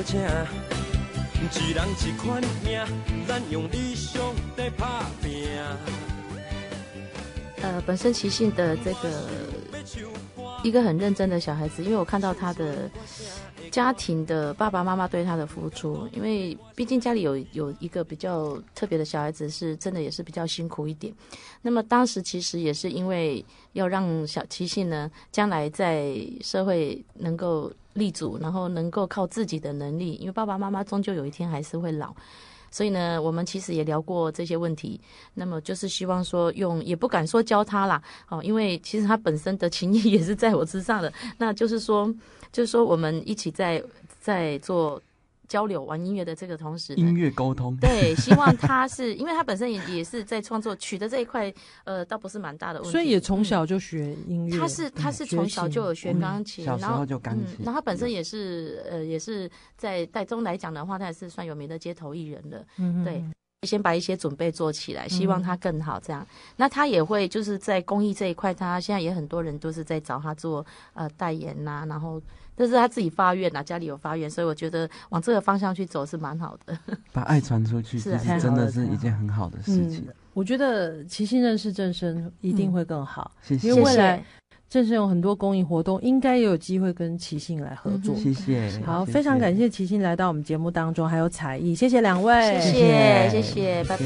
请。一人一款命，咱用理想在打拼。 本身齐信的这个一个很认真的小孩子，因为我看到他的家庭的爸爸妈妈对他的付出，因为毕竟家里有一个比较特别的小孩子，是真的也是比较辛苦一点。那么当时其实也是因为要让小齐信呢将来在社会能够立足，然后能够靠自己的能力，因为爸爸妈妈终究有一天还是会老。所以呢，我们其实也聊过这些问题，那么就是希望说也不敢说教他啦，因为其实他本身的情谊也是在我之上的，那就是说我们一起在做交流玩音乐的这个同时， 音乐沟通， 对，希望他是因为他本身也是在创作曲的这一块，倒不是蛮大的问题， 所以也从小就学音乐。 他是从小就有学钢琴， 小时候就钢琴， 然后他本身也是在台中来讲的话，他也是算有名的街头艺人了，对。先把一些准备做起来，希望他更好这样。那他也会就是在公益这一块，他现在也很多人都是在找他做代言呐，然后这是他自己发愿呐，家里有发愿，所以我觉得往这个方向去走是蛮好的。 把爱传出去，其实真的是一件很好的事情。 我觉得齐信认识正声一定会更好， 谢谢。 因为未来正声有很多公益活动，应该也有机会跟齐信来合作。 谢谢。 好，非常感谢齐信来到我们节目当中，还有采艺，谢谢两位， 谢谢，拜拜。